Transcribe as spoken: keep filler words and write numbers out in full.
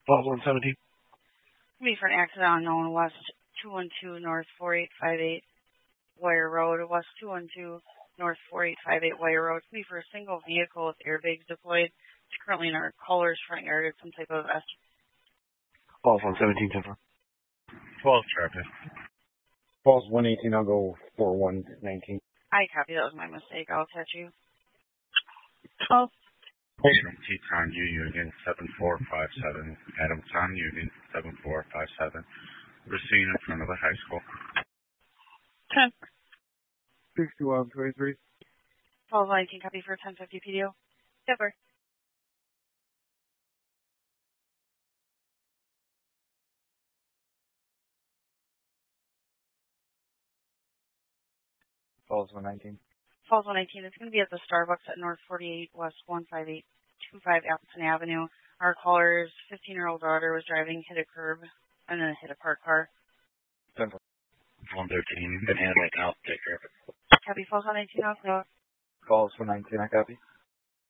Falls one seventeen. Me for an accident unknown, West two one two North four eight five eight Wire Road, West two one two North four eight five eight Wire Road. Me for a single vehicle with airbags deployed. It's currently in our caller's front yard. It's some type of S. Falls one seventeen, ten four. twelve traffic. Falls one eighteen, I'll go four one nineteen. I copy, that was my mistake. I'll catch you. twelve. Teton U Union seven four five seven. Adamstown Union seven four five seven. Racine in front of the high school. ten. sixty-one twenty-three. Falls nineteen, copy for ten fifty P D O. Cover. Falls one nineteen. Falls one nineteen, it's going to be at the Starbucks at North forty-eight West one five eight two five Appleton Avenue. Our caller's fifteen-year-old daughter was driving, hit a curb, and then hit a parked car. ten four. one thirteen, been handling out, take care of it. Copy, Falls one nineteen, also. Falls one nineteen, I copy.